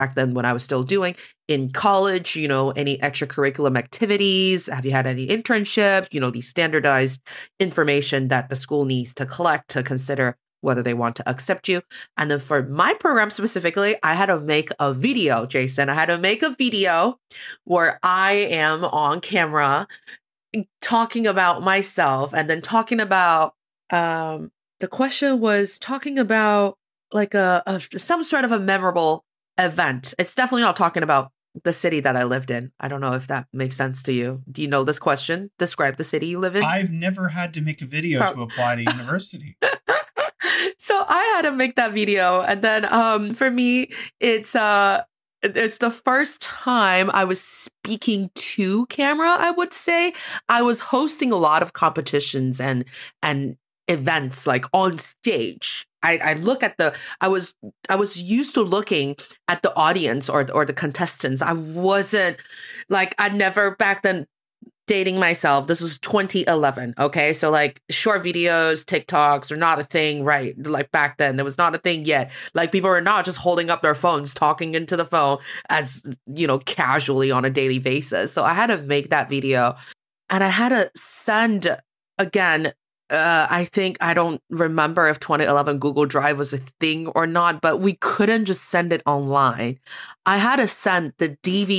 back then when I was still doing in college, any extracurriculum activities? Have you had any internships? The standardized information that the school needs to collect to consider whether they want to accept you. And then for my program specifically, I had to make a video, Jason. I had to make a video where I am on camera talking about myself and then talking about, the question was talking about like some sort of a memorable event. It's definitely not talking about the city that I lived in. I don't know if that makes sense to you. Do you know this question? Describe the city you live in. I've never had to make a video to apply to university. So I had to make that video. And then for me, it's the first time I was speaking to camera, I would say. I was hosting a lot of competitions and events like on stage. I was used to looking at the audience or the contestants. I wasn't like, I'd never back then dating myself. This was 2011. Okay. So like short videos, TikToks are not a thing, right? Like back then, there was not a thing yet. Like people are not just holding up their phones, talking into the phone as, casually on a daily basis. So I had to make that video and I had to send again. I don't remember if 2011 Google Drive was a thing or not, but we couldn't just send it online. I had to send the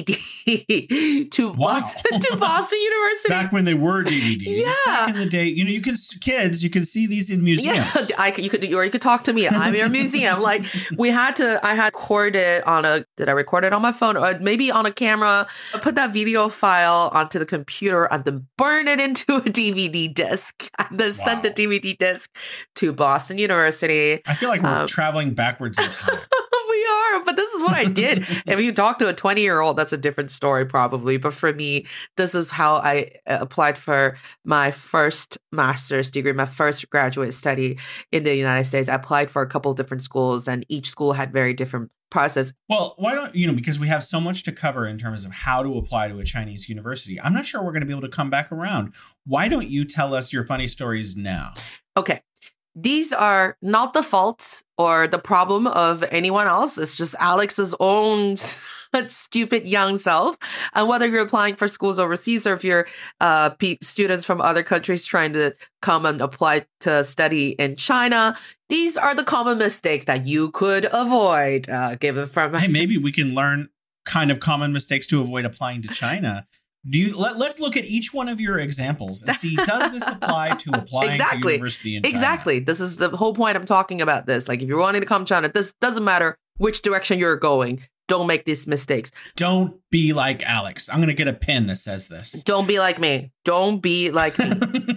DVD to Boston University. Back when they were DVDs. Yeah. Back in the day, you can see these in museums. Yeah, you could talk to me. I'm your museum. Like I had recorded did I record it on my phone or maybe on a camera? I put that video file onto the computer and then burn it into a DVD disc and then send the DVD disc to Boston University. I feel like we're traveling backwards in time. We are, but this is what I did. If you talk to a 20-year-old, that's a different story probably. But for me, this is how I applied for my first master's degree, my first graduate study in the United States. I applied for a couple of different schools and each school had very different process. Well, why don't, because we have so much to cover in terms of how to apply to a Chinese university. I'm not sure we're going to be able to come back around. Why don't you tell us your funny stories now? Okay. These are not the fault or the problem of anyone else. It's just Alex's own stupid young self. And whether you're applying for schools overseas or if you're students from other countries trying to come and apply to study in China, these are the common mistakes that you could avoid given from... Hey, maybe we can learn kind of common mistakes to avoid applying to China. Let's look at each one of your examples and see, does this apply to applying to university in China? Exactly. This is the whole point I'm talking about this. Like if you're wanting to come to China, this doesn't matter which direction you're going. Don't make these mistakes. Don't be like Alex. I'm going to get a pin that says this. Don't be like me. Don't be like me.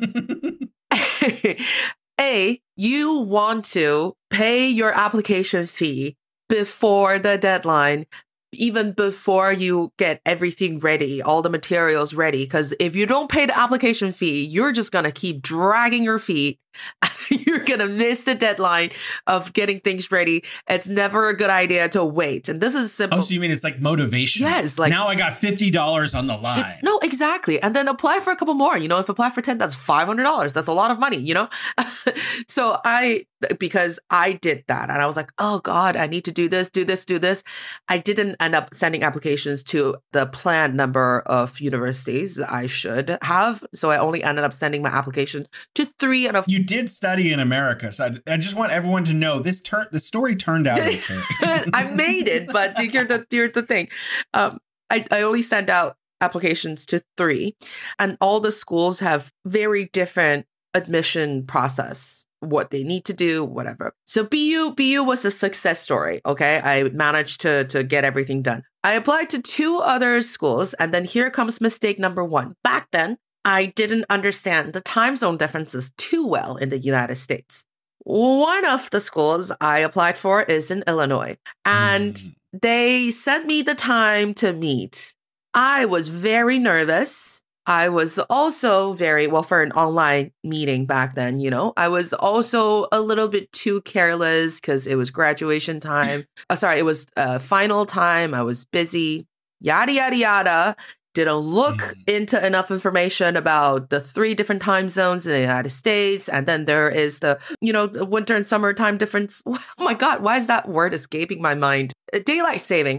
You want to pay your application fee before the deadline, even before you get everything ready, all the materials ready. Because if you don't pay the application fee, you're just going to keep dragging your feet. You're going to miss the deadline of getting things ready. It's never a good idea to wait. And this is simple. Oh, so you mean it's like motivation? Yes. Like now I got $50 on the line. No, exactly. And then apply for a couple more. If apply for 10, that's $500. That's a lot of money, So because I did that and I was like, oh God, I need to do this. I didn't end up sending applications to the planned number of universities I should have. So I only ended up sending my application to 3 out of... You did study in America. So I just want everyone to know the story turned out okay. I made it, but here's the thing. I only sent out applications to 3 and all the schools have very different admission process, what they need to do, whatever. So BU was a success story. Okay. I managed to get everything done. I applied to 2 other schools and then here comes mistake number 1. Back then, I didn't understand the time zone differences too well in the United States. One of the schools I applied for is in Illinois, and they sent me the time to meet. I was very nervous. I was also for an online meeting back then, I was also a little bit too careless because it was graduation time. It was final time. I was busy, yada, yada, yada. Didn't look into enough information about the 3 different time zones in the United States. And then there is the winter and summer time difference. Oh my God, why is that word escaping my mind? Daylight saving.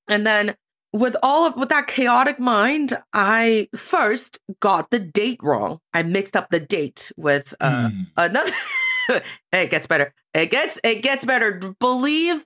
And then with that chaotic mind, I first got the date wrong. I mixed up the date with another. It gets better. It gets better. Believe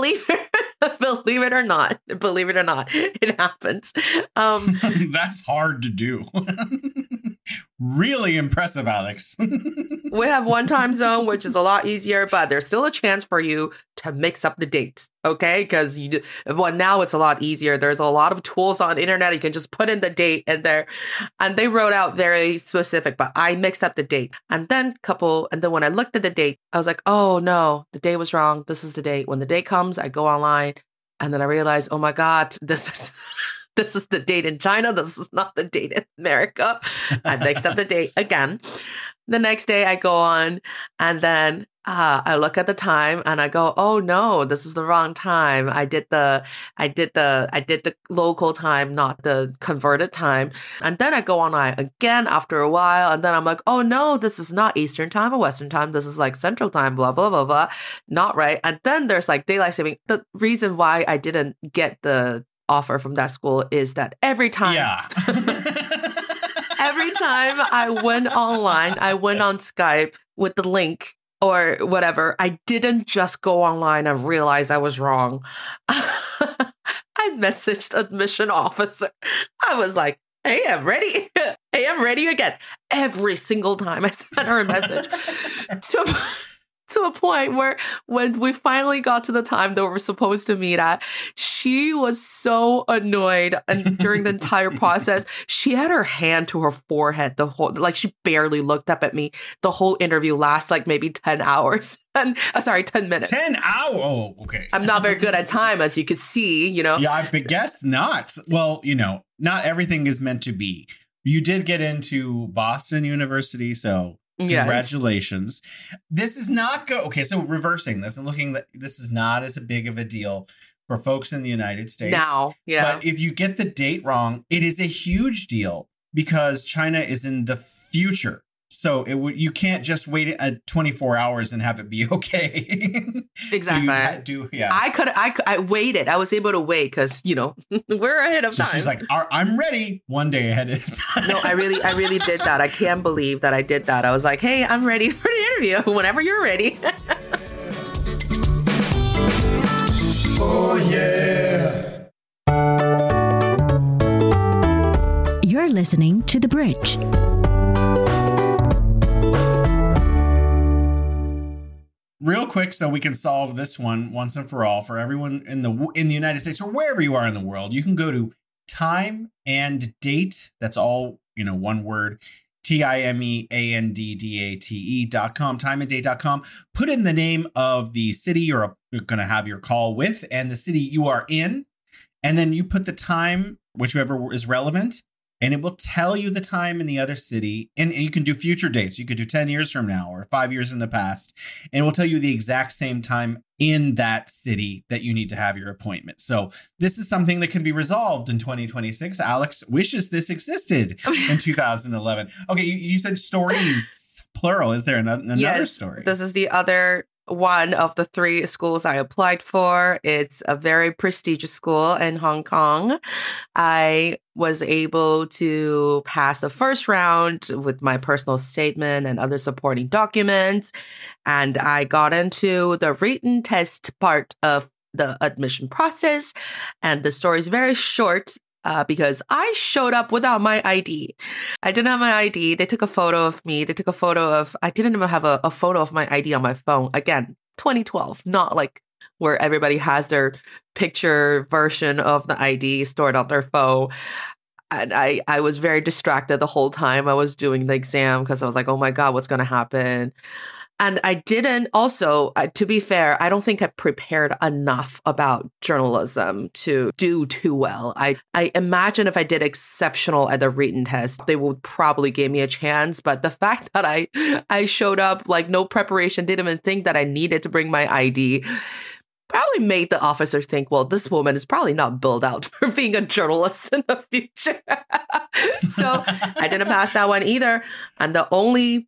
it or not. Believe it or not, it happens. That's hard to do. Really impressive, Alex. We have one time zone, which is a lot easier, but there's still a chance for you to mix up the dates, okay? Because now it's a lot easier. There's a lot of tools on the internet. You can just put in the date in there, and they wrote out very specific, but I mixed up the date. And then when I looked at the date, I was like, oh no, the date was wrong. This is the date. When the date comes, I go online, and then I realized, oh my God, this is the date in China. This is not the date in America. I mixed up the date again. The next day I go on, and then I look at the time and I go, oh no, this is the wrong time. I did the local time, not the converted time. And then I go online again after a while, and then I'm like, oh no, this is not Eastern time or Western time. This is like Central time, blah, blah, blah, blah. Not right. And then there's like daylight saving. The reason why I didn't get the offer from that school is that every time I went online, I went on Skype with the link or whatever, I didn't just go online and realize I was wrong. I messaged the admission officer. I was like, hey, I'm ready. Hey, I'm ready again. Every single time I sent her a message. To a point where when we finally got to the time that we were supposed to meet at, she was so annoyed. And during the entire process, she had her hand to her forehead she barely looked up at me. The whole interview lasts like maybe 10 hours. And 10 minutes. 10 hours? Oh, okay. I'm not very good at time, as you could see, Yeah, I guess not. Well, not everything is meant to be. You did get into Boston University, so... Yes. Congratulations. This is not okay. So reversing this and looking that this is not as big of a deal for folks in the United States. Now, yeah. But if you get the date wrong, it is a huge deal because China is in the future. So you can't just wait 24 hours and have it be okay. Exactly. So yeah. I waited. I was able to wait because, we're ahead of time. She's like, I'm ready one day ahead of time. No, I really did that. I can't believe that I did that. I was like, hey, I'm ready for the interview whenever you're ready. Oh, yeah. You're listening to The Bridge. Real quick, so we can solve this one once and for all for everyone in the United States or wherever you are in the world. You can go to time and date. That's all, one word. TIMEANDDATE.com, timeanddate.com. Put in the name of the city you're going to have your call with and the city you are in. And then you put the time, whichever is relevant. And it will tell you the time in the other city. And you can do future dates. You could do 10 years from now or 5 years in the past. And it will tell you the exact same time in that city that you need to have your appointment. So this is something that can be resolved in 2026. Alex wishes this existed in 2011. Okay, you said stories, plural. Is there another story? This is the other one of the 3 schools I applied for. It's a very prestigious school in Hong Kong. I was able to pass the first round with my personal statement and other supporting documents. And I got into the written test part of the admission process. And the story is very short. Because I showed up without my ID. I didn't have my ID. They took a photo of me. I didn't even have a photo of my ID on my phone. Again, 2012, not like where everybody has their picture version of the ID stored on their phone. And I was very distracted the whole time I was doing the exam because I was like, oh my God, what's going to happen? And I didn't also, to be fair, I don't think I prepared enough about journalism to do too well. I imagine if I did exceptional at the written test, they would probably give me a chance. But the fact that I showed up like no preparation, didn't even think that I needed to bring my ID, probably made the officer think, well, this woman is probably not built out for being a journalist in the future. So I didn't pass that one either. And the only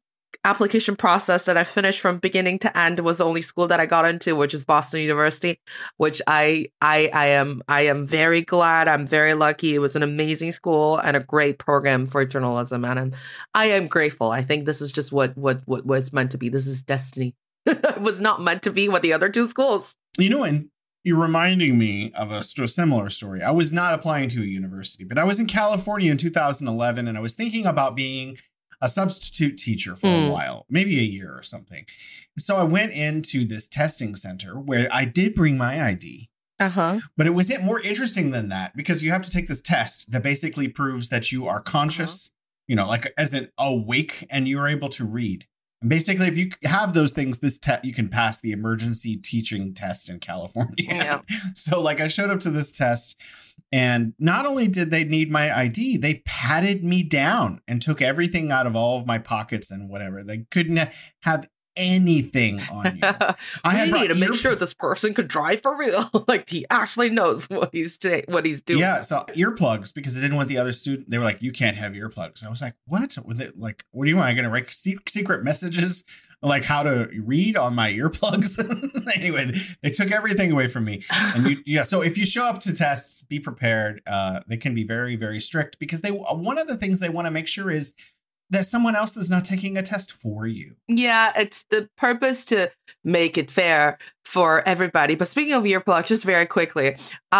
application process that I finished from beginning to end was the only school that I got into, which is Boston University, which I am very glad. I'm very lucky. It was an amazing school and a great program for journalism, and I am grateful. I think this is just what was meant to be. This is destiny. It was not meant to be with the other two schools. You know, and you're reminding me of a similar story. I was not applying to a university, but I was in California in 2011, and I was thinking about being a substitute teacher for a while, maybe a year or something. So I went into this testing center where I did bring my ID. But it was more interesting than that, because you have to take this test that basically proves that you are conscious, you know, like as in awake, and you're able to read. And basically, if you have those things, you can pass the emergency teaching test in California. Yeah. So like I showed up to this test, and not only did they need my ID, they patted me down and took everything out of all of my pockets and whatever. They couldn't have anything on you. I need to make sure this person could drive for real. Like he actually knows what he's doing. Yeah, so earplugs, because I didn't want the other student. They were like, "You can't have earplugs." I was like, "What? Like, what do you want? I'm gonna write secret messages like how to read on my earplugs?" Anyway, they took everything away from me. And so if you show up to tests, be prepared. They can be very, very strict, because one of the things they want to make sure is that someone else is not taking a test for you. Yeah, it's the purpose to make it fair for everybody. But speaking of earplugs, just very quickly,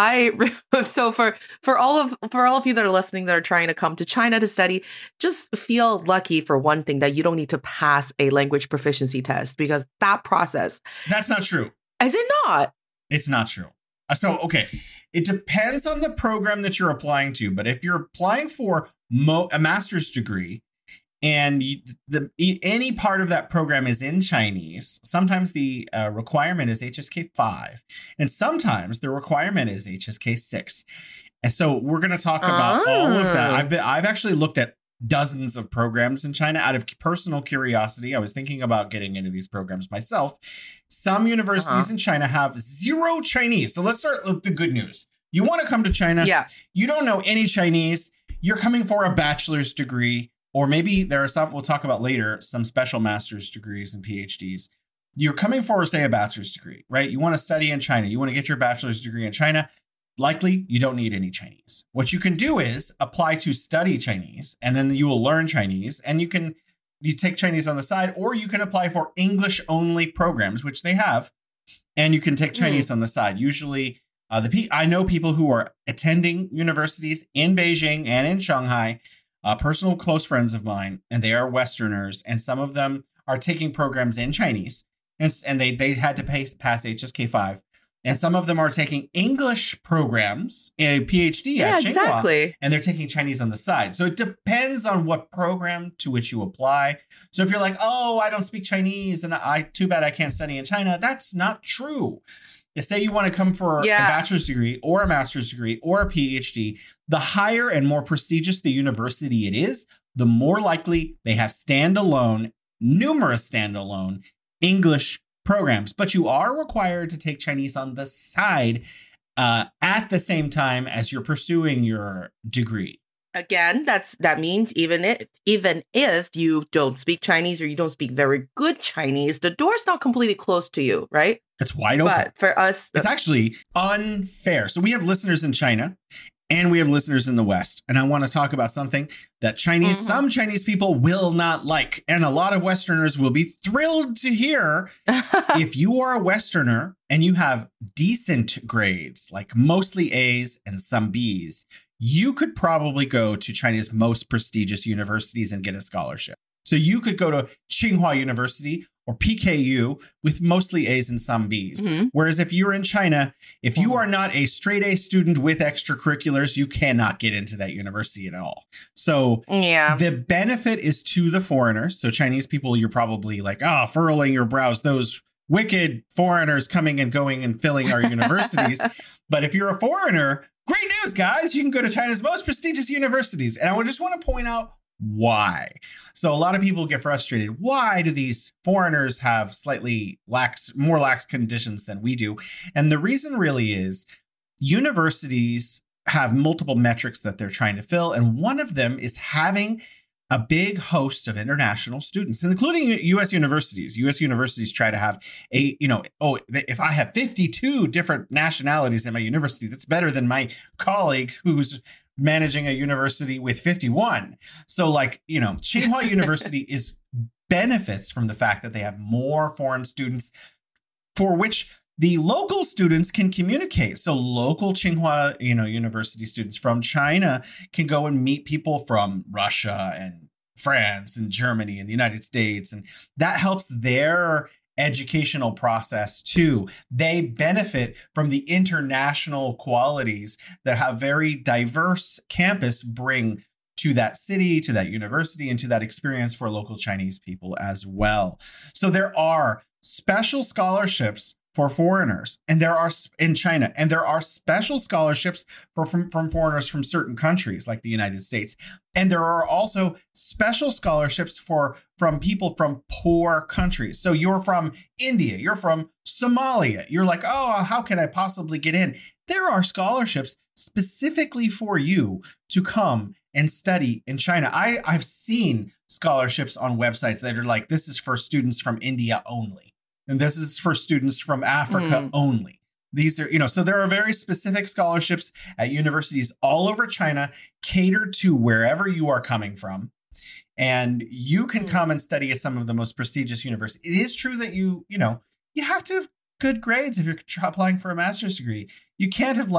so for all of you that are listening that are trying to come to China to study, just feel lucky for one thing, that you don't need to pass a language proficiency test, because that process. That's not true. Is it not? It's not true. So, okay, it depends on the program that you're applying to. But if you're applying for a master's degree, and any part of that program is in Chinese, sometimes the requirement is HSK 5, and sometimes the requirement is HSK 6. And so we're going to talk about all of that. I've actually looked at dozens of programs in China out of personal curiosity. I was thinking about getting into these programs myself. Some universities in China have zero Chinese. So let's start with the good news. You want to come to China. Yeah. You don't know any Chinese. You're coming for a bachelor's degree. Or maybe there are some, we'll talk about later, some special master's degrees and PhDs. You're coming for, say, a bachelor's degree, right? You want to study in China. You want to get your bachelor's degree in China. Likely, you don't need any Chinese. What you can do is apply to study Chinese, and then you will learn Chinese, and you take Chinese on the side, or you can apply for English-only programs, which they have, and you can take Chinese on the side. Usually, I know people who are attending universities in Beijing and in Shanghai, personal close friends of mine, and they are Westerners, and some of them are taking programs in Chinese, and they had to pass HSK 5, and some of them are taking English programs, a PhD at Tsinghua, exactly, and they're taking Chinese on the side. So it depends on what program to which you apply. So if you're like, oh, I don't speak Chinese, and too bad I can't study in China, that's not true. Say you want to come for a bachelor's degree or a master's degree or a PhD, the higher and more prestigious the university it is, the more likely they have numerous standalone English programs. But you are required to take Chinese on the side at the same time as you're pursuing your degree. Again, that means even if you don't speak Chinese or you don't speak very good Chinese, the door's not completely closed to you, right? It's wide open. But for us, it's actually unfair. So we have listeners in China and we have listeners in the West. And I want to talk about something that some Chinese people will not like. And a lot of Westerners will be thrilled to hear. If you are a Westerner and you have decent grades, like mostly A's and some B's, you could probably go to China's most prestigious universities and get a scholarship. So you could go to Tsinghua University or PKU with mostly A's and some B's. Whereas if you're in China, if you are not a straight A student with extracurriculars, you cannot get into that university at all. So the benefit is to the foreigners. So Chinese people, you're probably like, furrowing your brows, those wicked foreigners coming and going and filling our universities. But if you're a foreigner, great news, guys. You can go to China's most prestigious universities. And I just want to point out why. So a lot of people get frustrated. Why do these foreigners have slightly more lax conditions than we do? And the reason really is universities have multiple metrics that they're trying to fill. And one of them is having a big host of international students, including U.S. universities. U.S. universities try to have if I have 52 different nationalities at my university, that's better than my colleague who's managing a university with 51. So Tsinghua University benefits from the fact that they have more foreign students for which the local students can communicate. So local Tsinghua, university students from China can go and meet people from Russia and France and Germany and the United States. And that helps their educational process too. They benefit from the international qualities that have very diverse campus bring to that city, to that university, and to that experience for local Chinese people as well. So there are special scholarships for foreigners, and there are in China, and there are special scholarships from foreigners from certain countries like the United States. And there are also special scholarships from people from poor countries. So you're from India, you're from Somalia. You're like, oh, how can I possibly get in? There are scholarships specifically for you to come and study in China. I've seen scholarships on websites that are like, this is for students from India only. And this is for students from Africa only. These are, so there are very specific scholarships at universities all over China catered to wherever you are coming from. And you can come and study at some of the most prestigious universities. It is true that you have to have good grades if you're applying for a master's degree. You can't have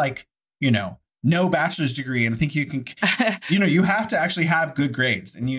no bachelor's degree and think you can, you have to actually have good grades. And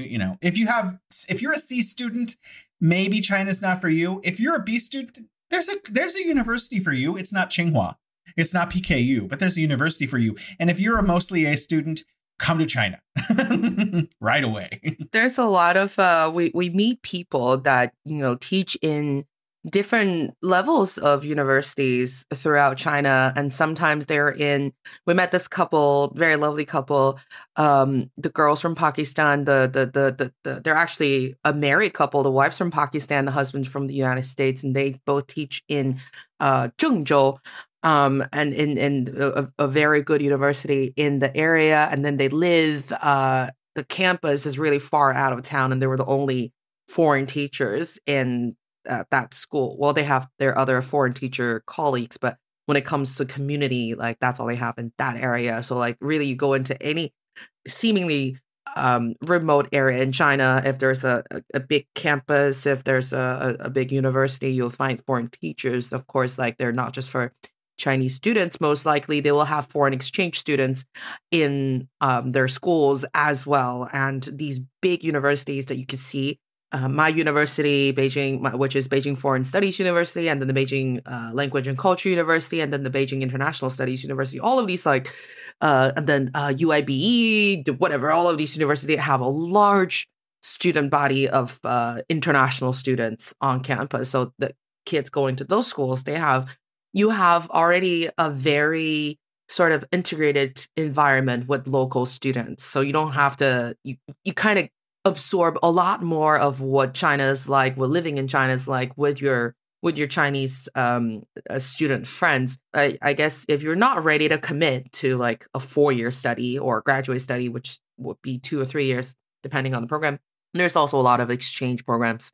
if you're a C student, maybe China's not for you. If you're a B student, there's a university for you. It's not Tsinghua. It's not PKU, but there's a university for you. And if you're a mostly A student, come to China right away. There's a lot of, we meet people that, teach in different levels of universities throughout China. And sometimes we met this couple, very lovely couple, the girls from Pakistan, they're actually a married couple. The wife's from Pakistan, the husband's from the United States, and they both teach in Zhengzhou, and in a very good university in the area. And then they live, the campus is really far out of town, and they were the only foreign teachers in that school. Well, they have their other foreign teacher colleagues, but when it comes to community, that's all they have in that area. So really you go into any seemingly remote area in China, if there's a big campus, if there's a big university, you'll find foreign teachers. Of course, they're not just for Chinese students. Most likely they will have foreign exchange students in their schools as well. And these big universities that you can see, my university, Beijing, which is Beijing Foreign Studies University, and then the Beijing Language and Culture University, and then the Beijing International Studies University, all of these and then UIBE, whatever, all of these universities have a large student body of international students on campus. So the kids going to those schools, you have already a very sort of integrated environment with local students. So you don't have to, you kind of absorb a lot more of what China's like, what living in China is like with your Chinese student friends. I guess if you're not ready to commit to a 4-year study or graduate study, which would be 2 or 3 years, depending on the program, there's also a lot of exchange programs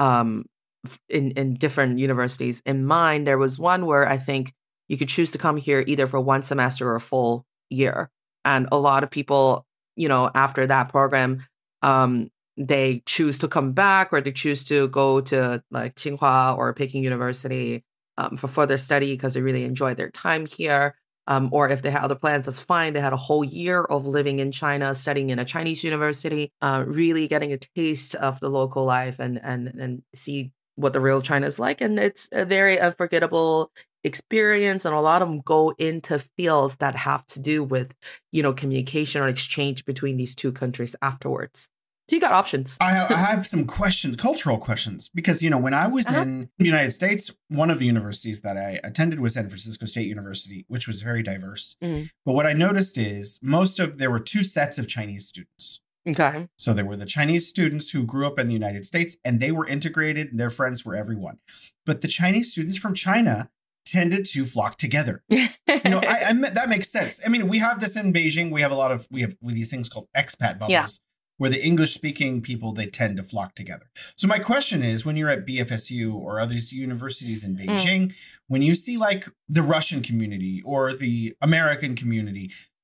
in different universities. In mine, there was one where I think you could choose to come here either for 1 semester or a full year. And a lot of people, after that program, they choose to come back, or they choose to go to Tsinghua or Peking University for further study because they really enjoyed their time here. Or if they had other plans, that's fine. They had a whole year of living in China, studying in a Chinese university, really getting a taste of the local life and see what the real China is like. And it's a very unforgettable experience. And a lot of them go into fields that have to do with, communication or exchange between these two countries afterwards. So you got options. I have some questions, cultural questions, because, when I was in the United States, one of the universities that I attended was San Francisco State University, which was very diverse. Mm-hmm. But what I noticed is there were 2 sets of Chinese students. Okay. So there were the Chinese students who grew up in the United States, and they were integrated. Their friends were everyone. But the Chinese students from China tended to flock together. That makes sense. I mean, we have this in Beijing. We have these things called expat bubbles. Yeah. where the English speaking people, they tend to flock together. So my question is, when you're at BFSU or other universities in Beijing, when you see like the Russian community or the American community,